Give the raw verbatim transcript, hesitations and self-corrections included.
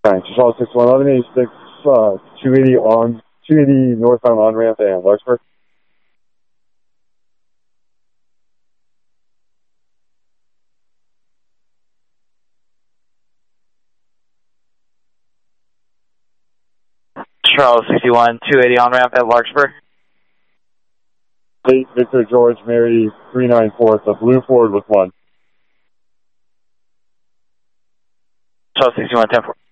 Thanks. Charles six one eleven eighty-six, uh, two eighty on, two eighty northbound on ramp and Larkspur. Charles sixty-one, two eighty on ramp at Larkspur. eight Victor George Mary three nine four, the blue Ford with one. Charles sixty-one, ten four.